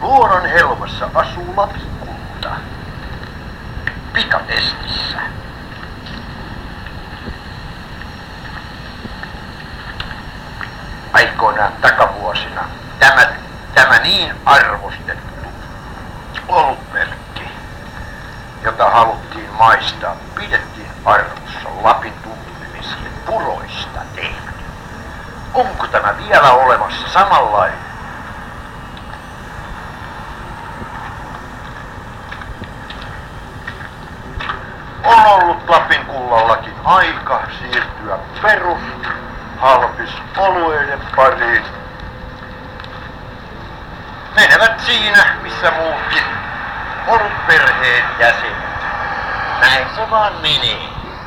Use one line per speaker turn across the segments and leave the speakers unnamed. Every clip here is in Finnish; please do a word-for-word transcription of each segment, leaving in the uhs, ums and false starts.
Luodon helmassa asuu Lapinkulta. Pikatestissä. Aikoinaan takavuosina tämä, tämä niin arvostettu olutmerkki, jota haluttiin maistaa, pidettiin arvossa Lapin tuntumisien puroista tehty. Onko tämä vielä olemassa samanlainen? On ollut Lapinkullallakin aika siirtyä perus halpis olueiden pariin. Menevät siinä, missä muutkin olut perheen jäsenet. Näin se vaan menee.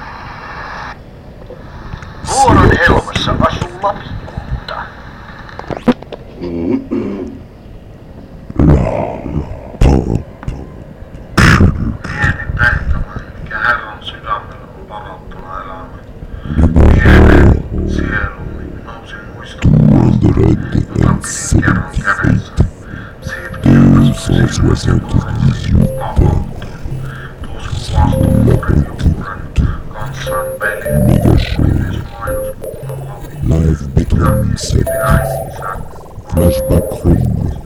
Luodon helmassa asuu Lapinkulta. Pieni tehtävä, mikä Herran sydämellä on palattuna elämä. Pienen sieluni nousi muistumaan, jota pidin kerran kädessä. Siitä kirkasta silmästä avautuin. Tuossa vastuullinen juuren kanssaan peliin.
Live between set. Flashback home.